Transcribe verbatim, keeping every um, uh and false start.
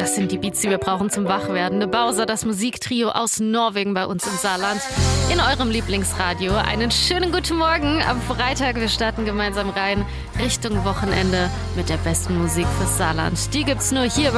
das sind die Beats, die wir brauchen zum Wachwerden. De Bowser, das Musiktrio aus Norwegen bei uns im Saarland. In eurem Lieblingsradio. Einen schönen guten Morgen am Freitag. Wir starten gemeinsam rein Richtung Wochenende mit der besten Musik fürs Saarland. Die gibt's nur hier